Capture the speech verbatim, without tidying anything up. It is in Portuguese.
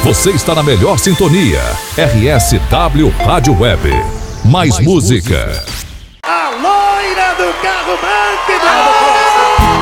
Você está na melhor sintonia. R S W Rádio Web. Mais, Mais música. música. A loira do carro branco.